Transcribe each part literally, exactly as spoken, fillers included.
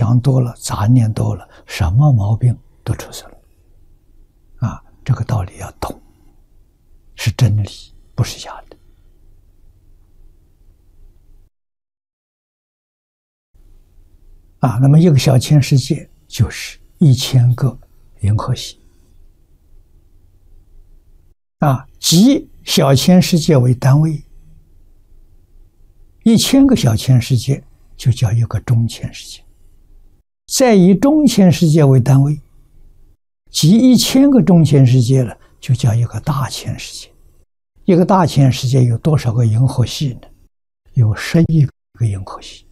想多了，杂念多了，什么毛病都出现了。啊，这个道理要懂，是真理，不是假的。啊，那么一个小千世界就是一千个银河系。啊，即小千世界为单位，一千个小千世界就叫一个中千世界，再以中千世界为单位，即一千个中千世界了，就叫一个大千世界。一个大千世界有多少个银河系呢？有十亿个银河系。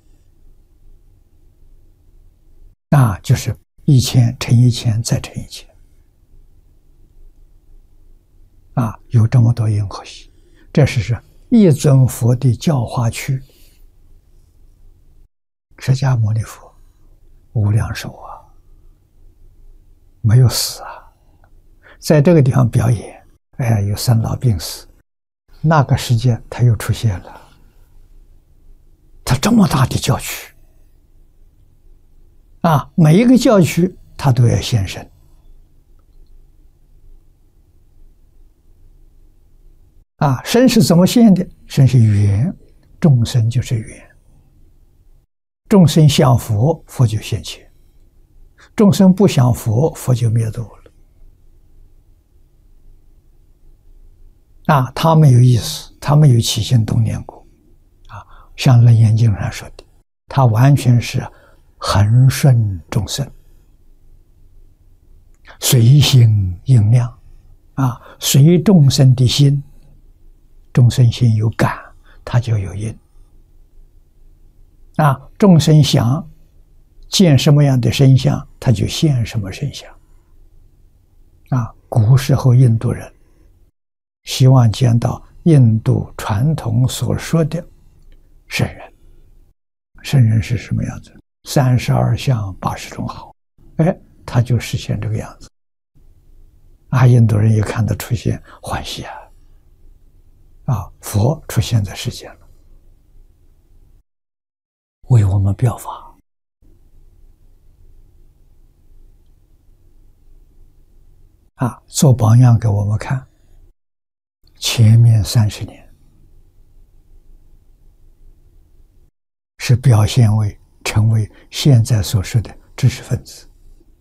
那就是一千乘一千再乘一千。啊，有这么多银河系，这是是一尊佛的教化区。释迦牟尼佛无量寿啊，没有死啊，在这个地方表演，哎呀，有生老病死，那个世界他又出现了。他这么大的教区啊，每一个教区他都要现身。啊，身是怎么现的？身是缘，众生就是缘。众生想佛，佛就现前；众生不想佛，佛就灭度了。啊，他没有意思，他没有起心动念过。啊，像《楞严经》上说的，他完全是恒顺众生，随心应量，啊，随众生的心。众生心有感，它就有因。啊，众生想见什么样的身相，它就现什么身相。啊，古时候印度人希望见到印度传统所说的圣人。圣人是什么样子？三十二相八十种好，哎，他就实现这个样子。啊，印度人一看到出现，欢喜啊！啊，佛出现在世间了，为我们表法。啊，做榜样给我们看。前面三十年是表现为成为现在所说的知识分子。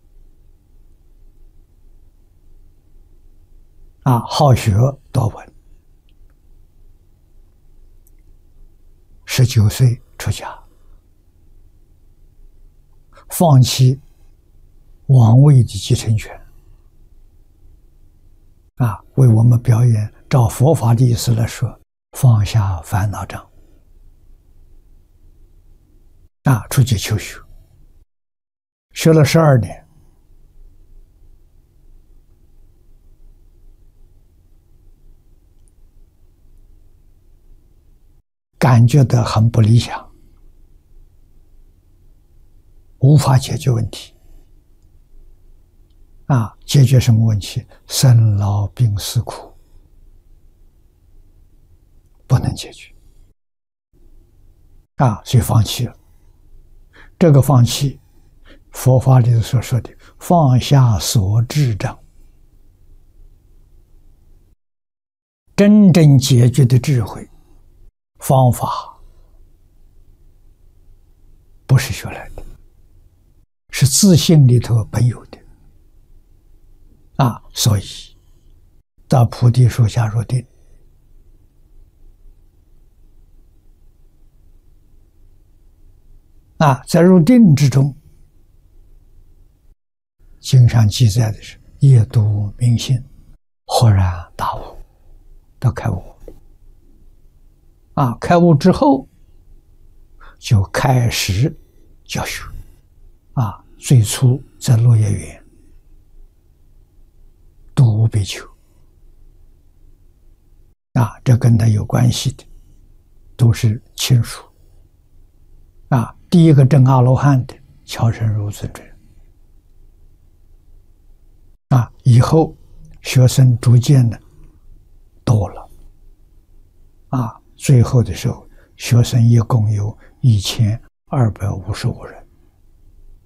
啊，好学多闻。十九岁出家，放弃王位的继承权，啊，为我们表演。照佛法的意思来说，放下烦恼障，啊，出去求学，学了十二年，感觉到很不理想，无法解决问题。啊，解决什么问题？生老病死苦不能解决。啊，所以放弃了。这个放弃，佛法里所说的放下所知障，真正解决的智慧方法不是学来的，是自性里头本有的。啊，所以到菩提树下入定，啊，在入定之中，经上记载的是夜读明心，豁然大悟，到开悟。啊，开悟之后就开始教学。啊，最初在落叶园度比丘。啊，这跟他有关系的都是亲属。啊，第一个证阿罗汉的乔神如尊者。啊，以后学生逐渐的多了。啊，最后的时候，学生一共有一千二百五十五人。